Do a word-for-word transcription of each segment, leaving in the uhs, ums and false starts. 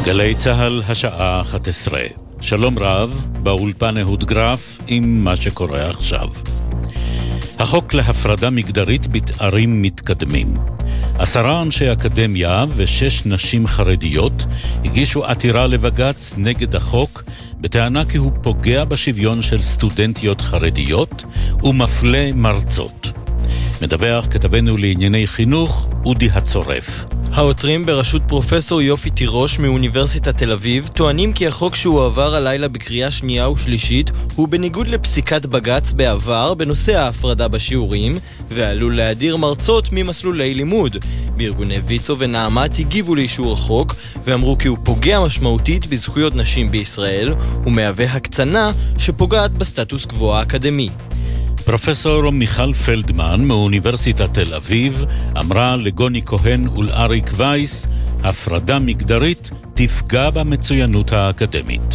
גלי צהל השעה אחת עשרה. שלום רב, באולפן אהוד גרף עם מה שקורה עכשיו. החוק להפרדה מגדרית בתארים מתקדמים. עשרה אנשי אקדמיה ושש נשים חרדיות הגישו עתירה לבג"ץ נגד החוק בטענה כי הוא פוגע בשוויון של סטודנטיות חרדיות ומפלה מרצות. מדווח כתבנו לענייני חינוך אודי הצורף. העותרים בראשות פרופסור יופי תירוש מאוניברסיטת תל אביב טוענים כי החוק שהוא עבר הלילה בקריאה שנייה ושלישית הוא בניגוד לפסיקת בג"ץ בעבר בנושא ההפרדה בשיעורים ועלול להדיר מרצות ממסלולי לימוד. בארגוני ויצו ונעמת הגיבו לאישור החוק ואמרו כי הוא פוגע משמעותית בזכויות נשים בישראל ומהווה הקצנה שפוגעת בסטטוס קוו האקדמי. פרופסור מיכל פלדמן מאוניברסיטת תל אביב אמרה לגוני כהן ולאריק וייס, הפרדה מגדרית תפגע במצוינות האקדמית.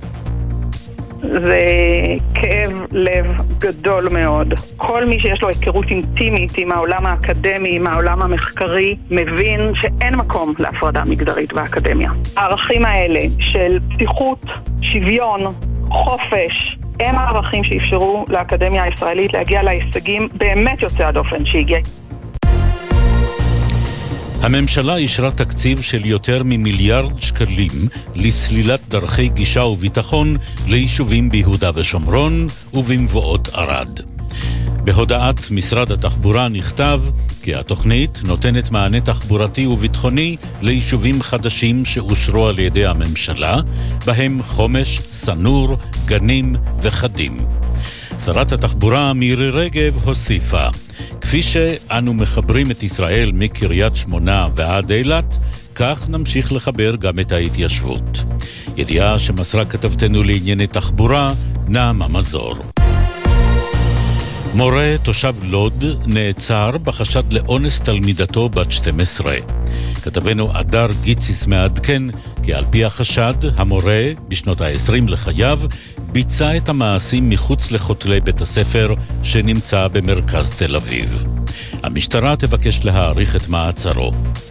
זה כאב לב גדול מאוד. כל מי שיש לו היכרות אינטימית עם העולם האקדמי, עם העולם המחקרי, מבין שאין מקום להפרדה מגדרית באקדמיה. הערכים האלה של פתיחות, שוויון, חופש, הם הערכים שאפשרו לאקדמיה הישראלית להגיע להישגים באמת יוצא הדופן שהגיע. הממשלה אישרה תקציב של יותר ממיליארד שקלים לסלילת דרכי גישה וביטחון ליישובים ביהודה ושומרון ובמבואות ערד. בהודעת משרד התחבורה נכתב כי התוכנית נותנת מענה תחבורתי וביטחוני ליישובים חדשים שאושרו על ידי הממשלה, בהם חומש, סנור, גנים וחדים. שרת התחבורה מירי רגב הוסיפה, כפי שאנו מחברים את ישראל מקריית שמונה ועד אילת, כך נמשיך לחבר גם את ההתיישבות. ידיעה שמסרה כתבתנו לענייני תחבורה, נעמה מזור. מורה תושב לוד נעצר בחשד לאונס תלמידתו בת שתים עשרה. כתבנו אדר גיציס מעדכן כי על פי החשד, המורה בשנות ה-עשרים לחייו ביצע את המעשים מחוץ לחותלי בית הספר שנמצא במרכז תל אביב. המשטרה תבקש להאריך את מעצרו.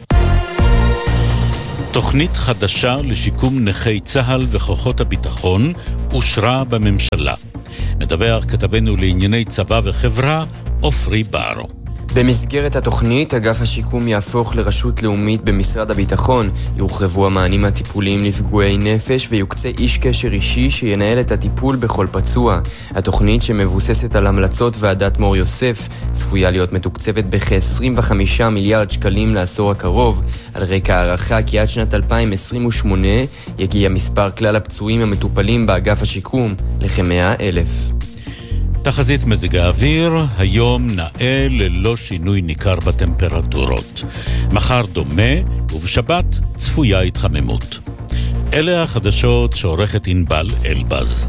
תוכנית חדשה לשיקום נכי צה"ל וכוחות הביטחון אושרה בממשלה. מדווח כתבנו לענייני צבא וחברה, אופרי בר. במסגרת התוכנית, אגף השיקום יהפוך לרשות לאומית במשרד הביטחון, יורחבו המענים הטיפוליים לפגועי נפש ויוקצה איש קשר אישי שינהל את הטיפול בכל פצוע. התוכנית שמבוססת על המלצות ועדת מור יוסף צפויה להיות מתוקצבת בכ-עשרים וחמישה מיליארד שקלים לעשור הקרוב. על רקע הערכה כי עד שנת אלפיים עשרים ושמונה יגיע מספר כלל הפצועים המטופלים באגף השיקום לכ-מאה אלף. תחזית מזג האוויר, היום נאה ללא שינוי ניכר בטמפרטורות. מחר דומה ובשבת צפויה התחממות. אלה החדשות שעורכת ענבל אלבז.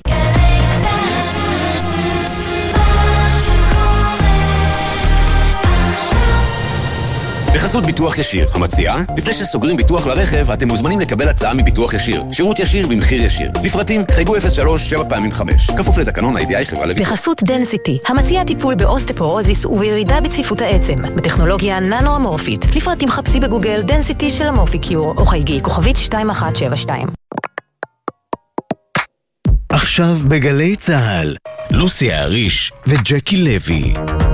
בחסות ביטוח ישיר, המציעה, לפני שסוגרים ביטוח לרכב, אתם מוזמנים לקבל הצעה מביטוח ישיר. שירות ישיר במחיר ישיר. לפרטים, חייגו אפס שלוש שבע פעמים חמש. כפוף לתקנון ה-איי די איי חברה לביטוח. בחסות דנסיטי, המציעה טיפול באוסטפורוזיס ובירידה בצפיפות העצם, בטכנולוגיה ננו-אמורפית. לפרטים חפשי בגוגל דנסיטי של אמורפיקיור, או חייגי כוכבית שתיים אחת שבע שתיים. עכשיו בגלי צהל, לוסי האריש וג'קי לוי.